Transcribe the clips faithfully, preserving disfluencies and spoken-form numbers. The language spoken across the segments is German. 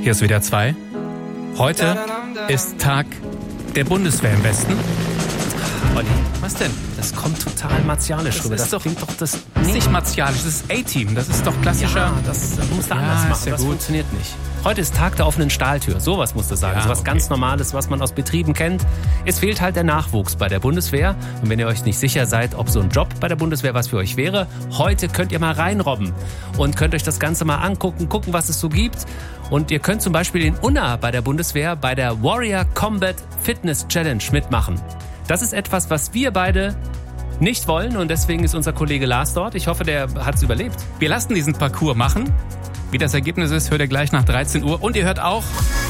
Hier ist W D R zwei. Heute ist Tag der Bundeswehr im Westen. Olli, was denn? Das kommt total martialisch rüber. Das, das klingt doch das. Das ist nicht martialisch, das ist A-Team. Das ist doch klassischer. Ja, das musst du ja, anders machen. Ja das gut. funktioniert nicht. Heute ist Tag der offenen Stahltür. Sowas musst du sagen. Ja, so was okay. ganz Normales, was man aus Betrieben kennt. Es fehlt halt der Nachwuchs bei der Bundeswehr. Und wenn ihr euch nicht sicher seid, ob so ein Job bei der Bundeswehr was für euch wäre, heute könnt ihr mal reinrobben und könnt euch das Ganze mal angucken, gucken, was es so gibt. Und ihr könnt zum Beispiel in Unna bei der Bundeswehr bei der Warrior Combat Fitness Challenge mitmachen. Das ist etwas, was wir beide nicht wollen und deswegen ist unser Kollege Lars dort. Ich hoffe, der hat es überlebt. Wir lassen diesen Parcours machen. Wie das Ergebnis ist, hört ihr gleich nach dreizehn Uhr. Und ihr hört auch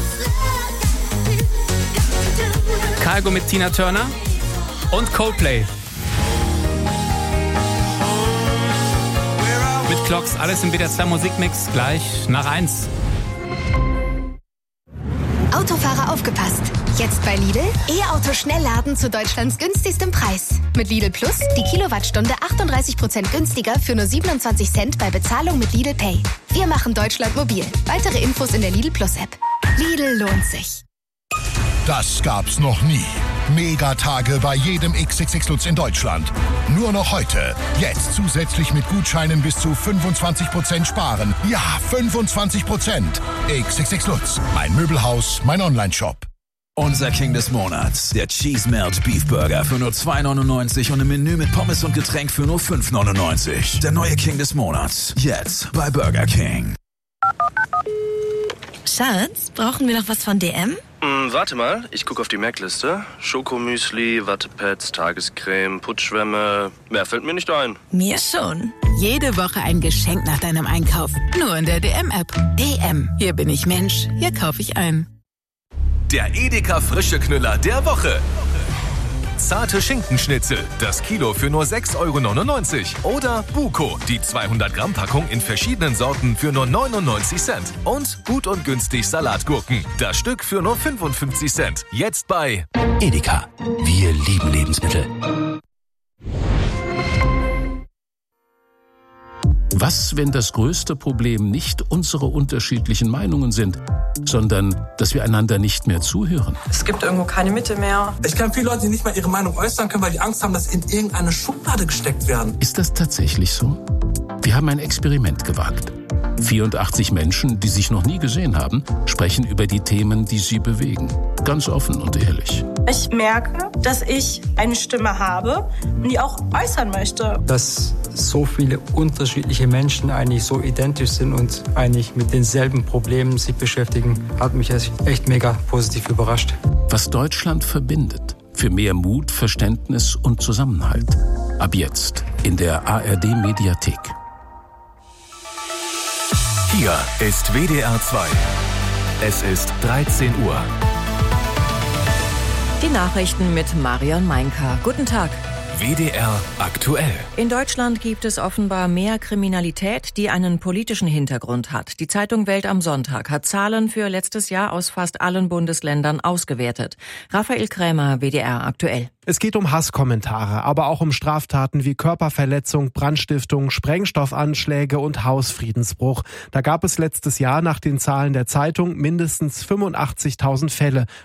Cargo mit Tina Turner und Coldplay. Mit Clocks, alles im W D R zwei Musikmix, gleich nach eins. Autofahrer aufgepasst! Jetzt bei Lidl E-Auto Schnellladen zu Deutschlands günstigstem Preis. Mit Lidl Plus die Kilowattstunde achtunddreißig Prozent günstiger für nur siebenundzwanzig Cent bei Bezahlung mit Lidl Pay. Wir machen Deutschland mobil. Weitere Infos in der Lidl Plus App. Lidl lohnt sich. Das gab's noch nie. Megatage bei jedem X X X Lutz in Deutschland. Nur noch heute. Jetzt zusätzlich mit Gutscheinen bis zu fünfundzwanzig Prozent sparen. Ja, fünfundzwanzig Prozent. X X X Lutz. Mein Möbelhaus, mein Onlineshop. Unser King des Monats, der Cheese Melt Beef Burger für nur zwei neunundneunzig und ein Menü mit Pommes und Getränk für nur fünf neunundneunzig. Der neue King des Monats, jetzt bei Burger King. Schatz, brauchen wir noch was von D M? Mm, warte mal, ich gucke auf die Merkliste. Schokomüsli, Wattepads, Tagescreme, Putzschwämme. Mehr fällt mir nicht ein. Mir schon. Jede Woche ein Geschenk nach deinem Einkauf. Nur in der D M-App. D M. Hier bin ich Mensch. Hier kaufe ich ein. Der Edeka frische Knüller der Woche. Zarte Schinkenschnitzel, das Kilo für nur sechs Euro neunundneunzig. Oder Buko, die zweihundert Gramm Packung in verschiedenen Sorten für nur neunundneunzig Cent. Und gut und günstig Salatgurken, das Stück für nur fünfundfünfzig Cent. Jetzt bei Edeka. Wir lieben Lebensmittel. Was, wenn das größte Problem nicht unsere unterschiedlichen Meinungen sind, sondern dass wir einander nicht mehr zuhören? Es gibt irgendwo keine Mitte mehr. Ich kenne viele Leute, die nicht mal ihre Meinung äußern können, weil die Angst haben, dass sie in irgendeine Schublade gesteckt werden. Ist das tatsächlich so? Wir haben ein Experiment gewagt. vierundachtzig Menschen, die sich noch nie gesehen haben, sprechen über die Themen, die sie bewegen. Ganz offen und ehrlich. Ich merke, dass ich eine Stimme habe und die auch äußern möchte. Dass so viele unterschiedliche Menschen eigentlich so identisch sind und eigentlich mit denselben Problemen sich beschäftigen, hat mich echt mega positiv überrascht. Was Deutschland verbindet. Für mehr Mut, Verständnis und Zusammenhalt. Ab jetzt in der A R D-Mediathek. Hier ist W D R zwei. Es ist dreizehn Uhr. Die Nachrichten mit Marion Meinka. Guten Tag. W D R aktuell. In Deutschland gibt es offenbar mehr Kriminalität, die einen politischen Hintergrund hat. Die Zeitung Welt am Sonntag hat Zahlen für letztes Jahr aus fast allen Bundesländern ausgewertet. Raphael Krämer, W D R aktuell. Es geht um Hasskommentare, aber auch um Straftaten wie Körperverletzung, Brandstiftung, Sprengstoffanschläge und Hausfriedensbruch. Da gab es letztes Jahr nach den Zahlen der Zeitung mindestens fünfundachtzigtausend Fälle,